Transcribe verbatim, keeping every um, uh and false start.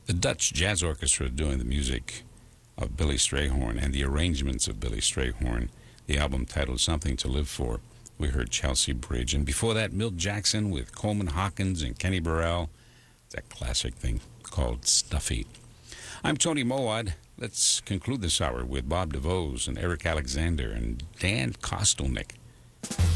The Dutch Jazz Orchestra doing the music of Billy Strayhorn and the arrangements of Billy Strayhorn. The album titled Something to Live For. We heard Chelsea Bridge. And before that, Milt Jackson with Coleman Hawkins and Kenny Burrell. That classic thing called Stuffy. I'm Tony Mowat. Let's conclude this hour with Bob DeVos and Eric Alexander and Dan Kostelnick.